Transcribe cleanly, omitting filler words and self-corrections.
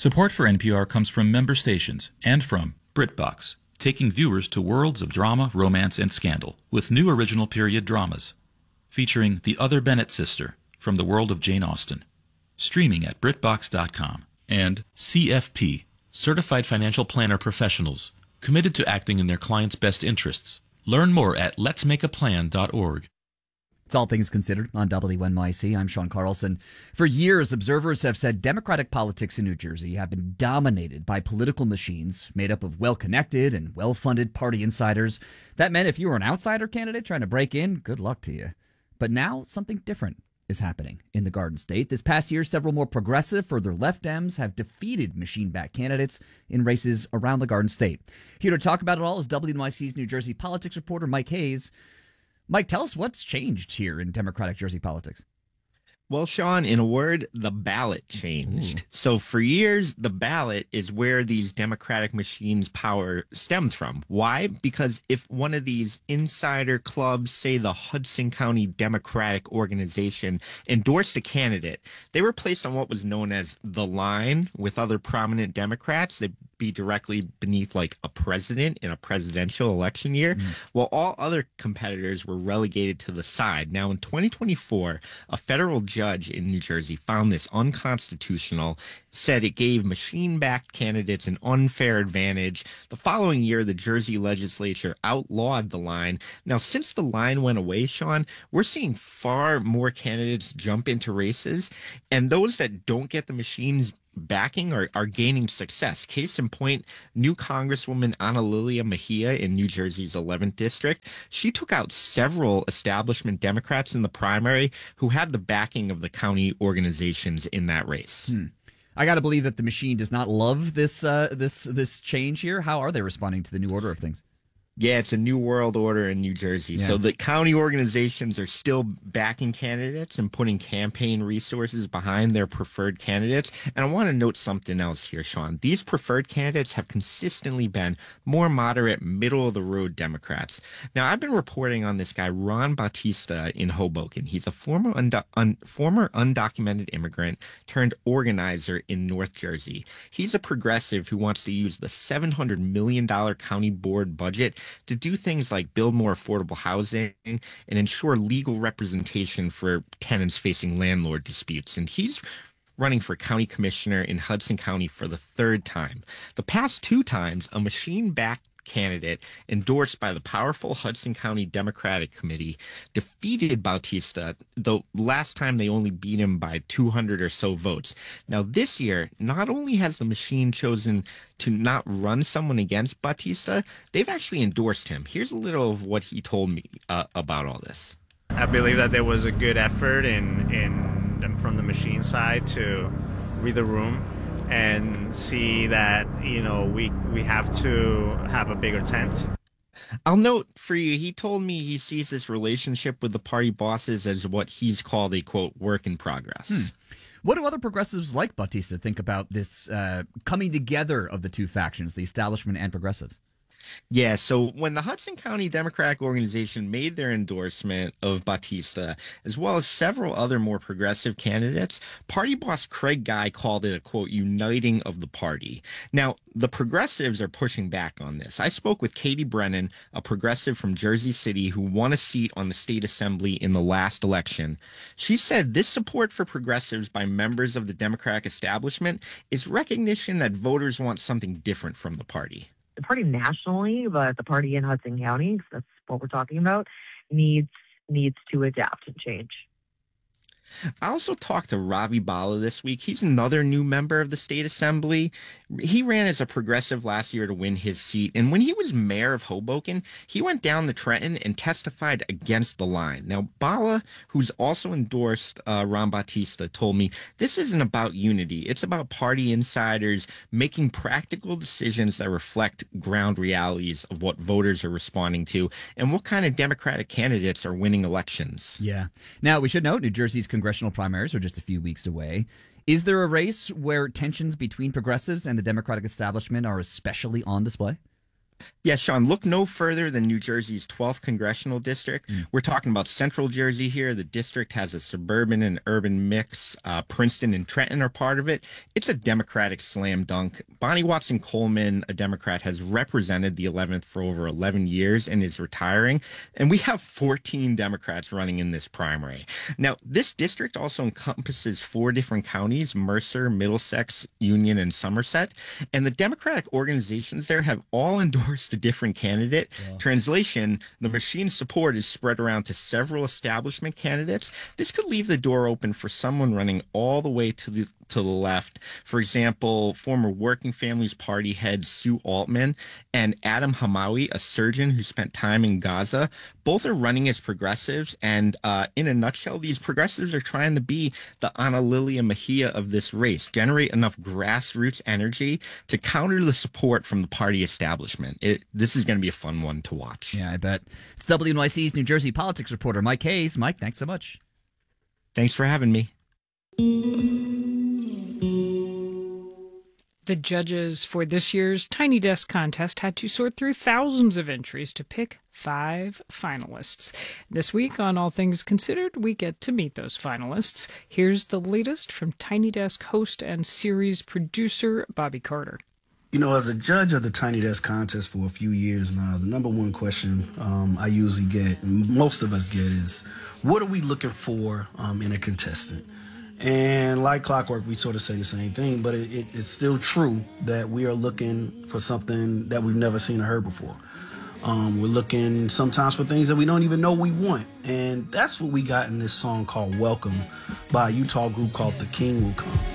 Support for NPR comes from member stations and from BritBox, taking viewers to worlds of drama, romance, and scandal with new original period dramas. Featuring The Other Bennett Sister from the world of Jane Austen. Streaming at BritBox.com. And CFP, Certified Financial Planner Professionals, committed to acting in their clients' best interests. Learn more at letsmakeaplan.org. It's All Things Considered on WNYC. I'm Sean Carlson. For years, observers have said Democratic politics in New Jersey have been dominated by political machines made up of well-connected and well-funded party insiders. That meant if you were an outsider candidate trying to break in, good luck to you. But now something different is happening in the Garden State. This past year, several more progressive, further left Dems have defeated machine-backed candidates in races around the Garden State. Here to talk about it all is WNYC's New Jersey politics reporter Mike Hayes. Mike, tell us what's changed here in Democratic Jersey politics. Well, Sean, in a word, the ballot changed. So for years, the ballot is where these Democratic machines' power stems from. Why? Because if one of these insider clubs, say the Hudson County Democratic Organization, endorsed a candidate, they were placed on what was known as the line with other prominent Democrats. They'd be directly beneath like a president in a presidential election year, while all other competitors were relegated to the side. Now, in 2024, a federal judge in New Jersey found this unconstitutional, said it gave machine-backed candidates an unfair advantage. The following year, the Jersey legislature outlawed the line. Now, since the line went away, Sean, we're seeing far more candidates jump into races, and those that don't get the machines backing are gaining success. Case in point, new Congresswoman Ana Lilia Mejia in New Jersey's 11th district. She took out several establishment Democrats in the primary who had the backing of the county organizations in that race. I got to believe that the machine does not love this change here. How are they responding to the new order of things? Yeah, it's a new world order in New Jersey. Yeah. So the county organizations are still backing candidates and putting campaign resources behind their preferred candidates. And I want to note something else here, Sean. These preferred candidates have consistently been more moderate, middle-of-the-road Democrats. Now, I've been reporting on this guy, Ron Bautista, in Hoboken. He's a former undocumented immigrant turned organizer in North Jersey. He's a progressive who wants to use the $700 million county board budget to do things like build more affordable housing and ensure legal representation for tenants facing landlord disputes. And he's running for county commissioner in Hudson County for the third time. The past two times, a machine-backed candidate endorsed by the powerful Hudson County Democratic Committee defeated Bautista, though last time they only beat him by 200 or so votes. Now this year, not only has the machine chosen to not run someone against Bautista, they've actually endorsed him. Here's a little of what he told me about all this. I believe that there was a good effort from the machine side to read the room and see that, we have to have a bigger tent. I'll note for you, he told me he sees this relationship with the party bosses as what he's called a, quote, work in progress. What do other progressives like Bautista think about this coming together of the two factions, the establishment and progressives? Yeah, so when the Hudson County Democratic Organization made their endorsement of Bautista, as well as several other more progressive candidates, party boss Craig Guy called it a, quote, uniting of the party. Now, the progressives are pushing back on this. I spoke with Katie Brennan, a progressive from Jersey City who won a seat on the state assembly in the last election. She said this support for progressives by members of the Democratic establishment is recognition that voters want something different from the party. The party nationally, but the party in Hudson County, 'cause that's what we're talking about, needs to adapt and change. I also talked to Ravi Bala this week. He's another new member of the state assembly. He ran as a progressive last year to win his seat. And when he was mayor of Hoboken, he went down the Trenton and testified against the line. Now, Bala, who's also endorsed Ron Bautista, told me this isn't about unity. It's about party insiders making practical decisions that reflect ground realities of what voters are responding to and what kind of Democratic candidates are winning elections. Yeah. Now, we should note New Jersey's congressional primaries are just a few weeks away. Is there a race where tensions between progressives and the Democratic establishment are especially on display? Yeah, Sean, look no further than New Jersey's 12th congressional district. We're talking about central Jersey here. The district has a suburban and urban mix. Princeton and Trenton are part of it. It's a Democratic slam dunk. Bonnie Watson Coleman, a Democrat, has represented the 11th for over 11 years and is retiring. And we have 14 Democrats running in this primary. Now, this district also encompasses 4 different counties: Mercer, Middlesex, Union, and Somerset. And the Democratic organizations there have all endorsed a different candidate. Yeah. Translation, the machine's support is spread around to several establishment candidates. This could leave the door open for someone running all the way to the left. For example, former Working Families Party head Sue Altman and Adam Hamawi, a surgeon who spent time in Gaza. Both are running as progressives. And in a nutshell, these progressives are trying to be the Ana Lilia Mejia of this race, generate enough grassroots energy to counter the support from the party establishment. This is going to be a fun one to watch. Yeah, I bet. It's WNYC's New Jersey politics reporter, Mike Hayes. Mike, thanks so much. Thanks for having me. The judges for this year's Tiny Desk contest had to sort through thousands of entries to pick 5 finalists. This week on All Things Considered, we get to meet those finalists. Here's the latest from Tiny Desk host and series producer Bobby Carter. You know, as a judge of the Tiny Desk contest for a few years now, the number one question I usually get, and most of us get, is what are we looking for in a contestant? And like clockwork, we sort of say the same thing, but it's still true that we are looking for something that we've never seen or heard before. We're looking sometimes for things that we don't even know we want. And that's what we got in this song called Welcome by a Utah group called The King Will Come.